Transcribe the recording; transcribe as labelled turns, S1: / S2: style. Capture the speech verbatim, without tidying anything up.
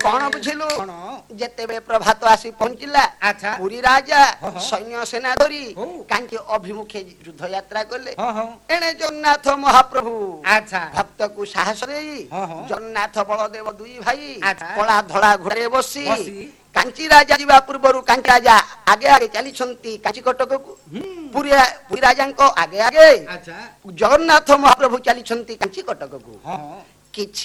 S1: कौन बुझिलु जेतेबे प्रभात आसी पहुंचिला पुरी राजा सैन्य सेना धरी कांची अभिमुखे युद्ध यात्रा कले एणे जगन्नाथ महाप्रभु भक्त को साहस देई जगन्नाथ बलदेव दुई भाई कला धड़ा घोड़े बसी कांची राजा जीवा पूर्वरु कांची राजा आगे आगे चली छंती कांची कटक को पुरी पुरी राजा को आगे आगे जगन्नाथ महाप्रभु चली छंती कांची कटक को किछि